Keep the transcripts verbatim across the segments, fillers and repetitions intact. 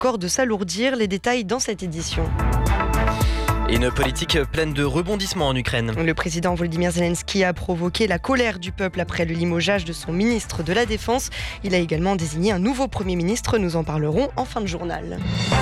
encore de s'alourdir. Les détails dans cette édition. Et une politique pleine de rebondissements en Ukraine. Le président Volodymyr Zelensky a provoqué la colère du peuple après le limogeage de son ministre de la Défense. Il a également désigné un nouveau Premier ministre. Nous en parlerons en fin de journal.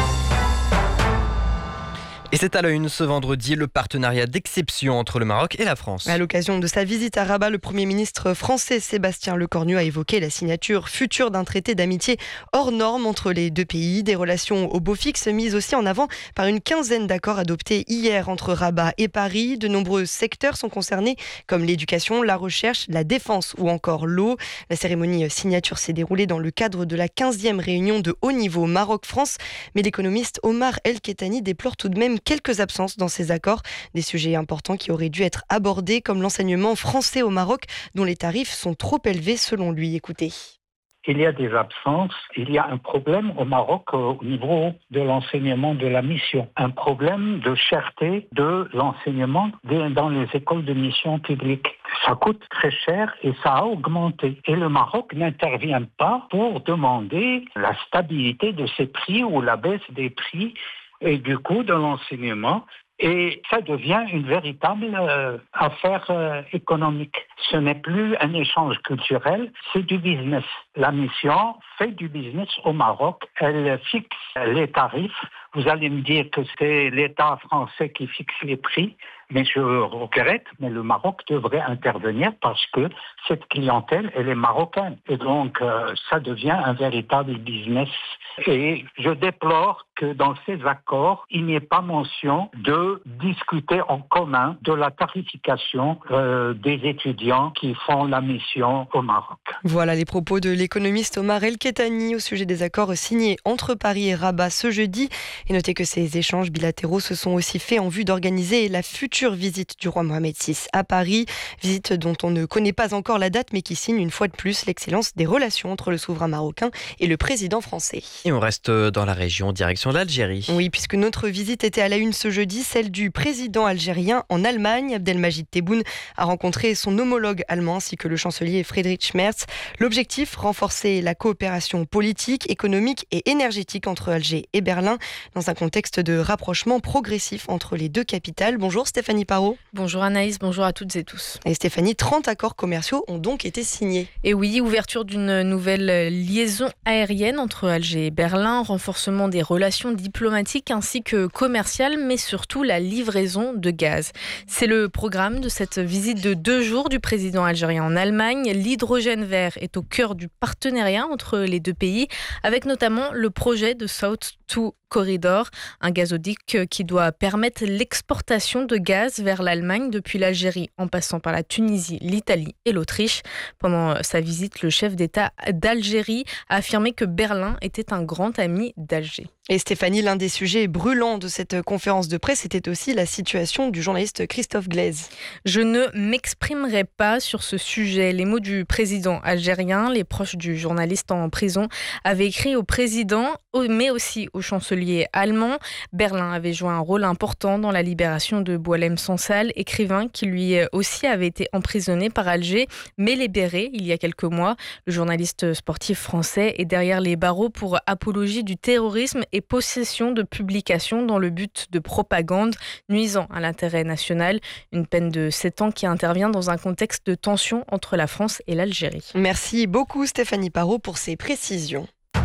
Et c'est à la une ce vendredi, le partenariat d'exception entre le Maroc et la France. À l'occasion de sa visite à Rabat, le Premier ministre français Sébastien Lecornu a évoqué la signature future d'un traité d'amitié hors norme entre les deux pays. Des relations au beau fixe mises aussi en avant par une quinzaine d'accords adoptés hier entre Rabat et Paris. De nombreux secteurs sont concernés comme l'éducation, la recherche, la défense ou encore l'eau. La cérémonie signature s'est déroulée dans le cadre de la quinzième réunion de haut niveau Maroc-France. Mais l'économiste Omar El Kettani déplore tout de même quelques absences dans ces accords, des sujets importants qui auraient dû être abordés comme l'enseignement français au Maroc dont les tarifs sont trop élevés selon lui. Écoutez. Il y a des absences, il y a un problème au Maroc euh, au niveau de l'enseignement de la mission, un problème de cherté de l'enseignement de, dans les écoles de mission publique. Ça coûte très cher et ça a augmenté. Et le Maroc n'intervient pas pour demander la stabilité de ces prix ou la baisse des prix et du coût de l'enseignement. Et ça devient une véritable euh, affaire euh, économique. Ce n'est plus un échange culturel, c'est du business. La mission fait du business au Maroc. Elle fixe les tarifs. Vous allez me dire que c'est l'État français qui fixe les prix, mais je regrette, mais le Maroc devrait intervenir parce que cette clientèle, elle est marocaine. Et donc, euh, ça devient un véritable business. Et je déplore que dans ces accords, il n'y ait pas mention de discuter en commun de la tarification euh, des étudiants qui font la mission au Maroc. Voilà les propos de l'économiste Omar El Kettani au sujet des accords signés entre Paris et Rabat ce jeudi. Et notez que ces échanges bilatéraux se sont aussi faits en vue d'organiser la future visite du roi Mohamed six à Paris. Visite dont on ne connaît pas encore la date, mais qui signe une fois de plus l'excellence des relations entre le souverain marocain et le président français. Et on reste dans la région, direction l'Algérie. Oui, puisque notre visite était à la une ce jeudi, celle du président algérien en Allemagne. Abdelmajid Tebboune a rencontré son homologue allemand ainsi que le chancelier Friedrich Merz. L'objectif, renforcer la coopération politique, économique et énergétique entre Alger et Berlin dans un contexte de rapprochement progressif entre les deux capitales. Bonjour Stéphanie Parot. Bonjour Anaïs, bonjour à toutes et tous. Et Stéphanie, trente accords commerciaux ont donc été signés. Et oui, ouverture d'une nouvelle liaison aérienne entre Alger et Berlin, renforcement des relations diplomatiques ainsi que commerciales, mais surtout la livraison de gaz. C'est le programme de cette visite de deux jours du président algérien en Allemagne. L'hydrogène vert est au cœur du partenariat entre les deux pays, avec notamment le projet de South deux Corridor, un gazoduc qui doit permettre l'exportation de gaz vers l'Allemagne depuis l'Algérie, en passant par la Tunisie, l'Italie et l'Autriche. Pendant sa visite, le chef d'État d'Algérie a affirmé que Berlin était un grand ami d'Alger. Et Stéphanie, l'un des sujets brûlants de cette conférence de presse était aussi la situation du journaliste Christophe Glaise. Je ne m'exprimerai pas sur ce sujet. Les mots du président algérien, les proches du journaliste en prison, avaient écrit au président, mais aussi au chancelier allemand. Berlin avait joué un rôle important dans la libération de Boualem Sansal, écrivain qui lui aussi avait été emprisonné par Alger, mais libéré il y a quelques mois. Le journaliste sportif français est derrière les barreaux pour apologie du terrorisme et possession de publications dans le but de propagande nuisant à l'intérêt national. Une peine de sept ans qui intervient dans un contexte de tension entre la France et l'Algérie. Merci beaucoup Stéphanie Parot pour ces précisions.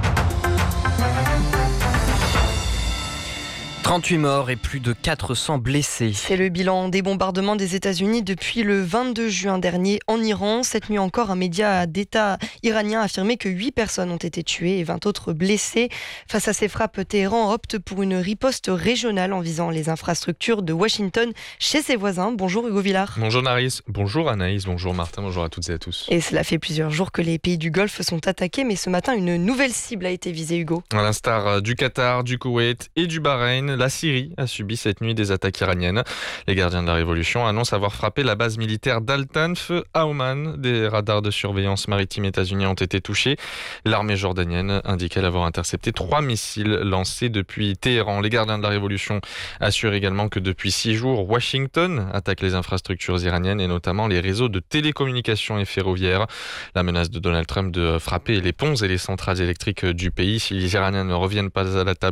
trente-huit morts et plus de quatre cents blessés. C'est le bilan des bombardements des États-Unis depuis le vingt-deux juin dernier en Iran. Cette nuit encore, un média d'État iranien a affirmé que huit personnes ont été tuées et vingt autres blessées. Face à ces frappes, Téhéran opte pour une riposte régionale en visant les infrastructures de Washington chez ses voisins. Bonjour Hugo Villard. Bonjour Naris, bonjour Anaïs, bonjour Martin, bonjour à toutes et à tous. Et cela fait plusieurs jours que les pays du Golfe sont attaqués, mais ce matin, une nouvelle cible a été visée, Hugo. À l'instar du Qatar, du Koweït et du Bahreïn, la Syrie a subi cette nuit des attaques iraniennes. Les gardiens de la Révolution annoncent avoir frappé la base militaire d'Al-Tanf à Oman. Des radars de surveillance maritime états-uniens ont été touchés. L'armée jordanienne indiquait l'avoir intercepté trois missiles lancés depuis Téhéran. Les gardiens de la Révolution assurent également que depuis six jours, Washington attaque les infrastructures iraniennes et notamment les réseaux de télécommunications et ferroviaires. La menace de Donald Trump de frapper les ponts et les centrales électriques du pays si les Iraniens ne reviennent pas à la table